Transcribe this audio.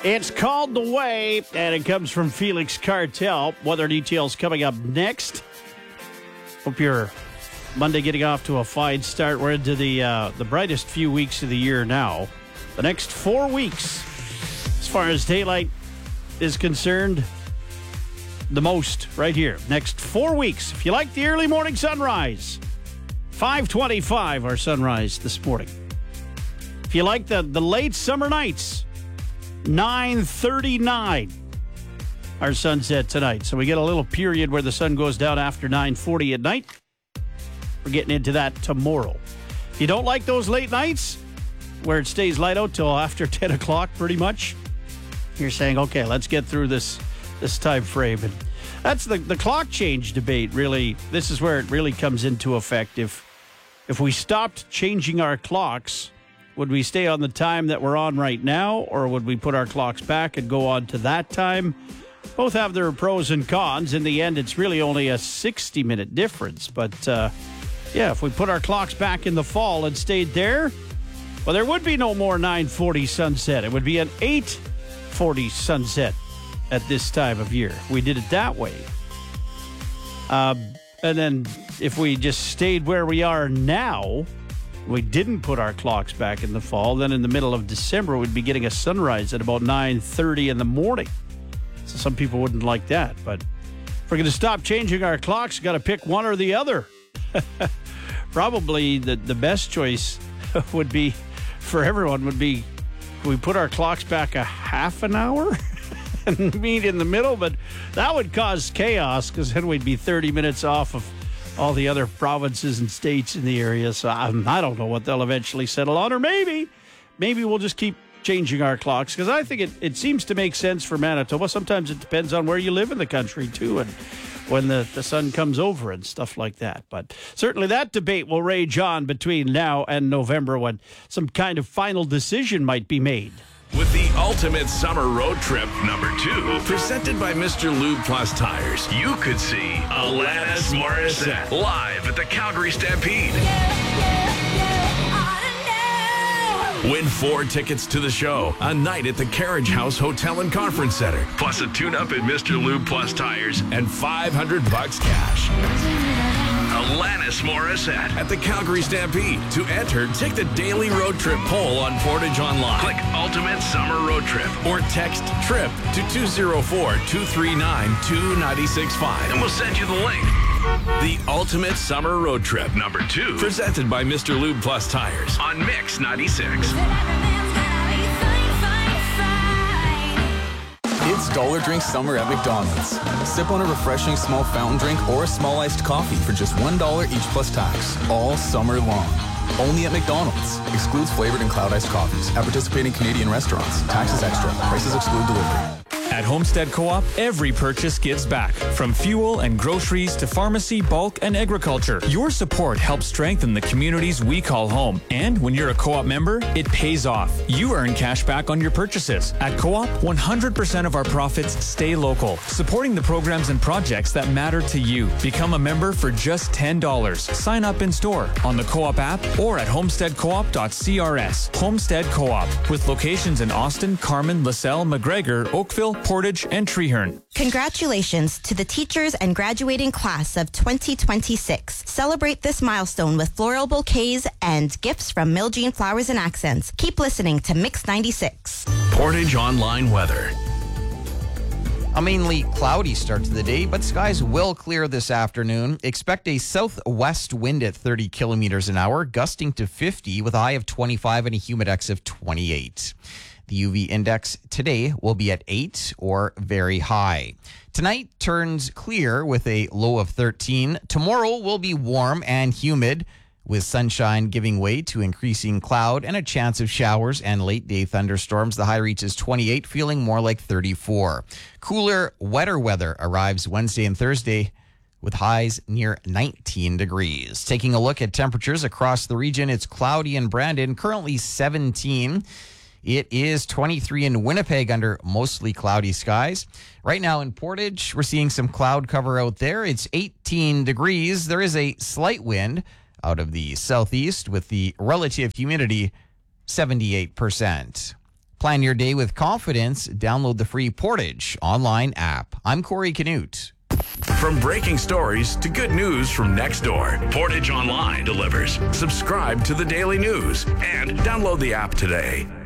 It's called The Way, and it comes from Felix Cartel. Weather details coming up next. Hope your Monday getting off to a fine start. We're into the brightest few weeks of the year now. The next 4 weeks, as far as daylight is concerned, the most right here. Next 4 weeks. If you like the early morning sunrise, 5:25 our sunrise this morning. If you like the late summer nights, 9:39 our sunset tonight. So we get a little period where the sun goes down after 9:40 at night. We're getting into that tomorrow. If you don't like those late nights where it stays light out till after 10 o'clock pretty much, you're saying, okay, let's get through this time frame. And that's the clock change debate, really. This is where it really comes into effect. If we stopped changing our clocks, would we stay on the time that we're on right now, or would we put our clocks back and go on to that time? Both have their pros and cons. In the end, it's really only a 60-minute difference. But, if we put our clocks back in the fall and stayed there, well, there would be no more 9:40 sunset. It would be an 8:40 sunset at this time of year. We did it that way. And then if we just stayed where we are now, we didn't put our clocks back in the fall, then in the middle of December, we'd be getting a sunrise at about 9:30 in the morning. So some people wouldn't like that. But if we're going to stop changing our clocks, got to pick one or the other. Probably the best choice would be, for everyone, would be we put our clocks back a half an hour and meet in the middle. But that would cause chaos because then we'd be 30 minutes off of all the other provinces and states in the area. So I don't know what they'll eventually settle on. Or maybe we'll just keep changing our clocks, because I think it seems to make sense for Manitoba. Sometimes it depends on where you live in the country, too, and when the sun comes over and stuff like that. But certainly that debate will rage on between now and November, when some kind of final decision might be made. With the ultimate summer road trip number 2, presented by Mr. Lube Plus Tires, you could see Alanis Morissette live at the Calgary Stampede. Win 4 tickets to the show, a night at the Carriage House Hotel and Conference Center, plus a tune-up at Mr. Lube Plus Tires, and $500 cash. Alanis Morissette at the Calgary Stampede. To enter, take the daily road trip poll on Portage Online. Click Ultimate Summer Road Trip or text TRIP to 204-239-2965 and we'll send you the link. The Ultimate Summer Road Trip number 2, presented by Mr. Lube Plus Tires on Mix 96. It's Dollar Drink Summer at McDonald's. Sip on a refreshing small fountain drink or a small iced coffee for just $1 each plus tax, all summer long. Only at McDonald's. Excludes flavored and cloud iced coffees at participating Canadian restaurants. Taxes extra. Prices exclude delivery. At Homestead Co-op, every purchase gives back. From fuel and groceries to pharmacy, bulk, and agriculture. Your support helps strengthen the communities we call home. And when you're a Co-op member, it pays off. You earn cash back on your purchases. At Co-op, 100% of our profits stay local, supporting the programs and projects that matter to you. Become a member for just $10. Sign up in store, on the Co-op app, or at homesteadcoop.crs. Homestead Co-op, with locations in Austin, Carman, LaSalle, McGregor, Oakville, Portage, and Treeherne. Congratulations to the teachers and graduating class of 2026. Celebrate this milestone with floral bouquets and gifts from Miljean Flowers and Accents. Keep listening to Mix 96. Portage Online weather. A mainly cloudy start to the day, but skies will clear this afternoon. Expect a southwest wind at 30 kilometers an hour, gusting to 50 with a high of 25 and a humidex of 28. The UV index today will be at 8 or very high. Tonight turns clear with a low of 13. Tomorrow will be warm and humid, with sunshine giving way to increasing cloud and a chance of showers and late-day thunderstorms. The high reaches 28, feeling more like 34. Cooler, wetter weather arrives Wednesday and Thursday, with highs near 19 degrees. Taking a look at temperatures across the region, it's cloudy in Brandon, currently 17. It is 23 in Winnipeg under mostly cloudy skies. Right now in Portage, we're seeing some cloud cover out there. It's 18 degrees. There is a slight wind out of the southeast with the relative humidity 78%. Plan your day with confidence. Download the free Portage online app. I'm Corey Canute. From breaking stories to good news from next door, Portage Online delivers. Subscribe to the daily news and download the app today.